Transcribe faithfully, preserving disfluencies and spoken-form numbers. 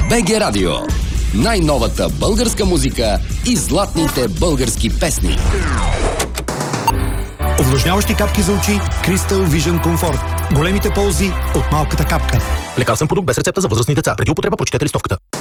БГ Радио. Най-новата българска музика и златните български песни. Увлажняващи капки за очи Crystal Vision Comfort. Големите ползи от малката капка. Лекарствен продукт без рецепта за възрастни деца. Преди употреба прочетете листовката.